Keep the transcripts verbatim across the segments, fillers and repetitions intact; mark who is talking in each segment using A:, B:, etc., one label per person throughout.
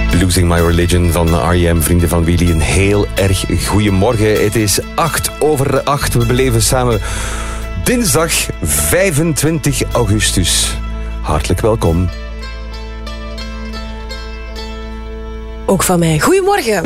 A: Losing My Religion van R E M, vrienden van Willy. Een heel erg goeiemorgen. Het is acht over acht. We beleven samen dinsdag vijfentwintig augustus. Hartelijk welkom.
B: Ook van mij. Goedemorgen.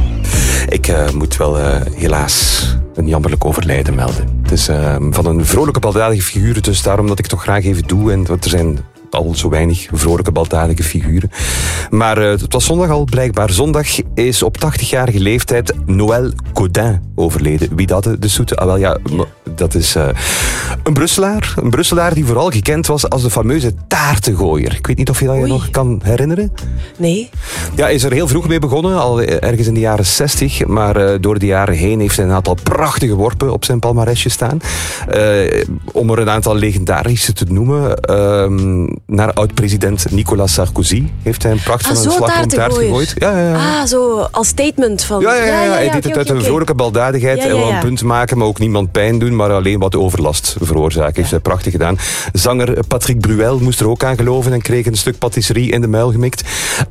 A: Ik uh, moet wel uh, helaas een jammerlijk overlijden melden. Het is uh, van een vrolijke baldadige figuur, dus daarom dat ik het toch graag even doe. En want er zijn al zo weinig vrolijke baldadige figuren. Maar uh, het was zondag al blijkbaar. Zondag is op tachtigjarige leeftijd Noël Godin overleden. Wie dat de zoete? Ah, wel ja, dat is uh, een Brusselaar. Een Brusselaar die vooral gekend was als de fameuze taartengooier. Ik weet niet of je dat je nog kan herinneren.
B: Nee.
A: Ja, hij is er heel vroeg mee begonnen, al ergens in de jaren zestig. Maar uh, door de jaren heen heeft hij een aantal prachtige worpen op zijn palmaresje staan. Uh, om er een aantal legendarische te noemen. Uh, naar oud-president Nicolas Sarkozy heeft hij een pracht van
B: ah,
A: een slagroomtaart gegooid.
B: Ja, ja, ja. Ah, zo als statement van...
A: Ja, ja, ja, ja, ja, ja hij deed okay, het uit okay, een vrolijke baldadigheid. Ja, ja, ja. En wel een punt maken, maar ook niemand pijn doen, maar alleen wat overlast veroorzaken. Heeft hij prachtig gedaan. Zanger Patrick Bruel moest er ook aan geloven en kreeg een stuk patisserie in de muil gemikt.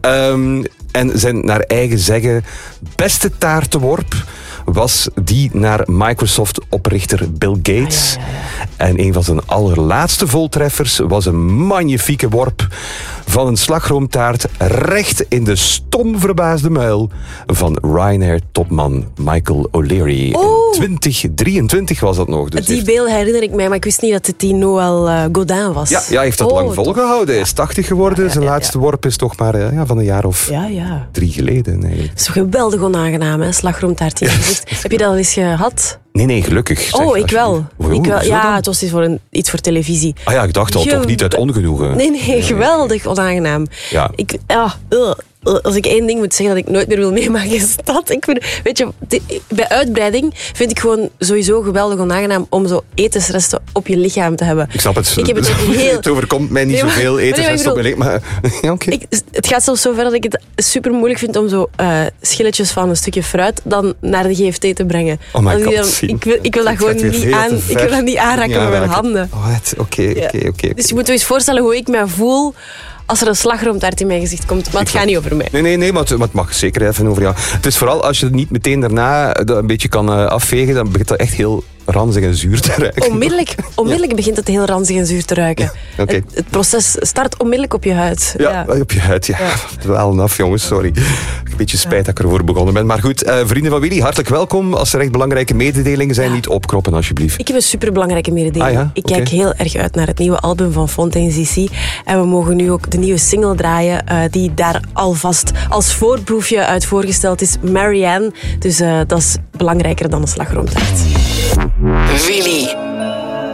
A: Um, en zijn naar eigen zeggen beste taartenworp was die naar Microsoft-oprichter Bill Gates. Ah, ja, ja, ja. En een van zijn allerlaatste voltreffers was een magnifieke worp van een slagroomtaart recht in de stom verbaasde muil van Ryanair-topman Michael O'Leary.
B: Oh.
A: twintig drieëntwintig was dat nog. Dus
B: die
A: heeft...
B: beeld herinner ik mij, maar ik wist niet dat het die Noël uh, Godin was.
A: Ja, ja, hij heeft dat
B: oh,
A: lang volgehouden. Hij is tachtig geworden. Ja, ja, zijn
B: ja, ja.
A: laatste worp is toch maar uh, ja, van een jaar of
B: ja, ja.
A: drie geleden. Eigenlijk.
B: Dat is toch geweldig onaangenaam, hè? Slagroomtaart in je gezicht. Heb je dat al eens gehad?
A: Nee, nee, gelukkig. Zeg,
B: oh, ik wel.
A: Oh,
B: ik wel. Ja,
A: dan?
B: het was iets voor, een, iets voor televisie.
A: Ah ja, ik dacht al, Ge- toch niet uit ongenoegen.
B: Nee, nee, nee, geweldig onaangenaam.
A: Ja.
B: Ik, ja, uh, als ik één ding moet zeggen dat ik nooit meer wil meemaken, is dat. Ik vind, weet je, de, bij uitbreiding vind ik gewoon sowieso geweldig onaangenaam om zo etensresten op je lichaam te hebben.
A: Ik snap het.
B: Ik heb het, heel...
A: het overkomt mij niet
B: nee, maar,
A: zoveel etensresten op mijn lichaam. Maar, ja, okay.
B: ik, het gaat zelfs zo ver dat ik het super moeilijk vind om zo uh, schilletjes van een stukje fruit dan naar de G F T te brengen.
A: Oh my God,
B: dan, ik, wil, ik wil dat gewoon niet aan. Ik wil dat niet aanraken met mijn handen.
A: Oké, oké, oké.
B: Dus je moet je eens voorstellen hoe ik mij voel als er een slagroomtaart in mijn gezicht komt. Maar het gaat niet over mij.
A: Nee, nee, nee, maar het, maar het mag zeker even over jou. Het is vooral als je het niet meteen daarna een beetje kan uh, afvegen, dan begint dat echt heel ranzig en zuur te ruiken.
B: Onmiddellijk, onmiddellijk ja. begint het heel ranzig en zuur te ruiken.
A: Ja, okay.
B: het, het proces start onmiddellijk op je huid.
A: Ja, ja. op je huid, ja. ja. Wel af, jongens, sorry. Een beetje spijt ja. dat ik ervoor begonnen ben. Maar goed, uh, vrienden van Willy, hartelijk welkom. Als er echt belangrijke mededelingen zijn, ja. niet opkroppen alsjeblieft.
B: Ik heb een superbelangrijke mededeling.
A: Ah, ja?
B: Ik
A: okay.
B: kijk heel erg uit naar het nieuwe album van Fontaine D C. En we mogen nu ook de nieuwe single draaien, uh, die daar alvast als voorproefje uit voorgesteld is, Marianne. Dus uh, dat is belangrijker dan een slagroomtaart.
C: Willy.